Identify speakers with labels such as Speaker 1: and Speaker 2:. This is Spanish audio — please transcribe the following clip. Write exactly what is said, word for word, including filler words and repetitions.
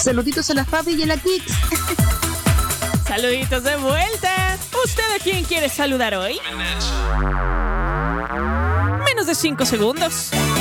Speaker 1: Saluditos a la Fabi y a la Kix.
Speaker 2: Saluditos de vuelta. ¿Usted a quién quiere saludar hoy? Menos de cinco segundos.